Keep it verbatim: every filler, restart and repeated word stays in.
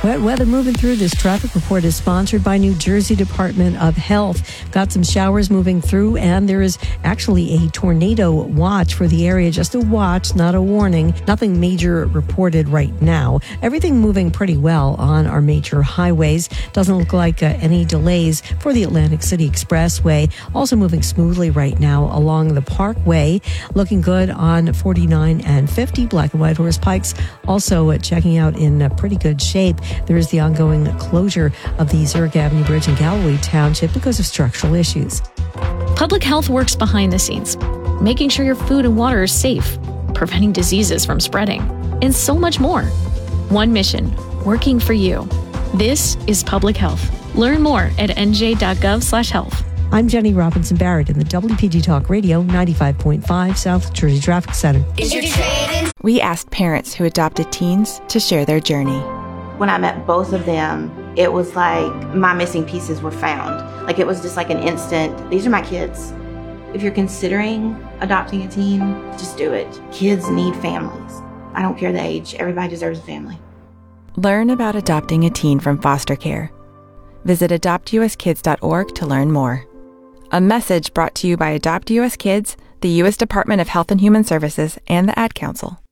Wet weather moving through. This traffic report is sponsored by New Jersey Department of Health. Got some showers moving through, and there is actually a tornado watch for the area. Just a watch, not a warning. Nothing major reported right now. Everything moving pretty well on our major highways. Doesn't look like uh, any delays for the Atlantic City Expressway. Also moving smoothly right now along the Parkway. Looking good on forty-nine and fifty. Black and White Horse Pikes also uh, checking out in uh, pretty good shape. There is the ongoing closure of the Zurich Avenue Bridge in Galloway Township because of structural issues. Public health works behind the scenes, making sure your food and water is safe, preventing diseases from spreading, and so much more. One mission, working for you. This is public health. Learn more at n j dot gov slash health. I'm Jenny Robinson Barrett in the W P G Talk Radio ninety-five point five South Jersey Traffic Center. Is your trade-in? We asked parents who adopted teens to share their journey. When I met both of them, it was like my missing pieces were found. Like it was just like an instant, these are my kids. If you're considering adopting a teen, just do it. Kids need families. I don't care the age. Everybody deserves a family. Learn about adopting a teen from foster care. Visit adopt u s kids dot org to learn more. A message brought to you by Adopt U S Kids, the U S Department of Health and Human Services, and the Ad Council.